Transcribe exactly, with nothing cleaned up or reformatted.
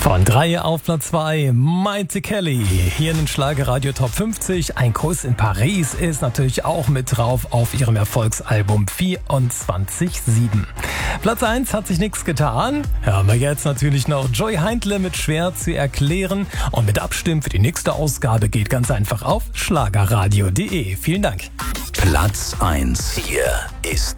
Von drei auf Platz zwei, Maite Kelly. Hier in den Schlagerradio Top fünfzig. Ein Kuss in Paris ist natürlich auch mit drauf auf ihrem Erfolgsalbum vierundzwanzig sieben. Platz eins hat sich nichts getan. Hören wir jetzt natürlich noch Joy Heindle mit Schwer zu erklären. Und mit Abstimmen für die nächste Ausgabe geht ganz einfach auf schlagerradio punkt de. Vielen Dank. Platz eins. Hier ist